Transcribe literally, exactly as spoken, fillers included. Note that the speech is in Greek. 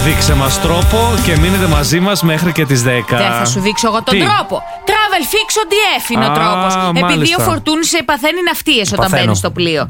Δείξε μας τρόπο και μείνετε μαζί μας μέχρι και τις δέκα. Δεν θα σου δείξω εγώ τον Τι? τρόπο. Travel Fiction ντι εφ είναι ο Α, τρόπος. Επειδή μάλιστα. ο Φορτούνης παθαίνει ναυτίες όταν Παθαίνω. μπαίνει στο πλοίο.